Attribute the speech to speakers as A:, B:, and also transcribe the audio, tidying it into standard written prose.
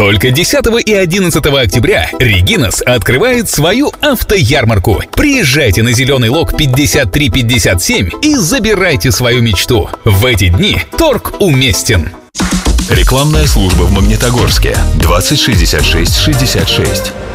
A: Только 10 и 11 октября Регинас открывает свою автоярмарку. Приезжайте на Зеленый Лог 5357 и забирайте свою мечту. В эти дни торг уместен.
B: Рекламная служба в Магнитогорске 20 66 66.